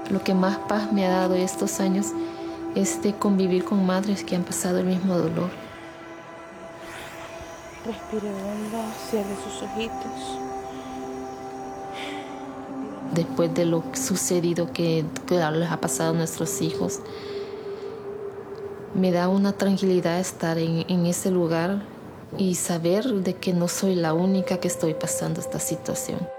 Lo que más paz me ha dado estos años es de convivir con madres que han pasado el mismo dolor. Respire hondo, cierre sus ojitos. Después de lo sucedido que les ha pasado a nuestros hijos, me da una tranquilidad estar en ese lugar y saber de que no soy la única que estoy pasando esta situación.